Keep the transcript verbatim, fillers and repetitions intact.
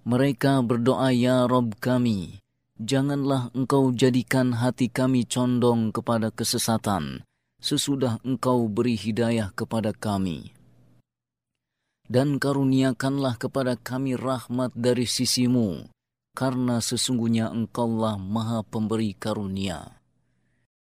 Mereka berdoa, "Ya Rabb kami, janganlah Engkau jadikan hati kami condong kepada kesesatan sesudah Engkau beri hidayah kepada kami. Dan karuniakanlah kepada kami rahmat dari sisi-Mu, karena sesungguhnya Engkaulah Maha Pemberi karunia."